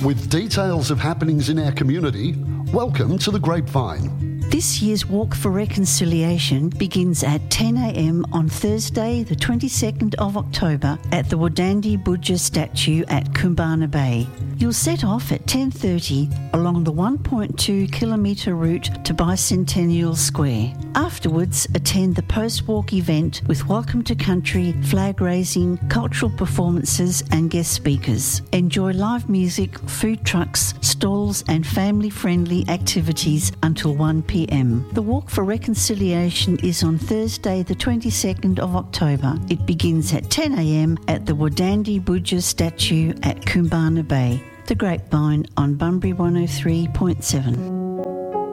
With details of happenings in our community, welcome to The Grapevine. This year's Walk for Reconciliation begins at 10 a.m. on Thursday, the 22nd of October at the Wadandi Budja statue at Kumbana Bay. You'll set off at 10:30 along the 1.2 kilometre route to Bicentennial Square. Afterwards, attend the post-walk event with Welcome to Country, flag raising, cultural performances and guest speakers. Enjoy live music, food trucks, stalls and family-friendly activities until 1 p.m. The Walk for Reconciliation is on Thursday the 22nd of October. It begins at 10 a.m. at the Wadandi Budja statue at Kumbana Bay. The Grapevine on Bunbury 103.7.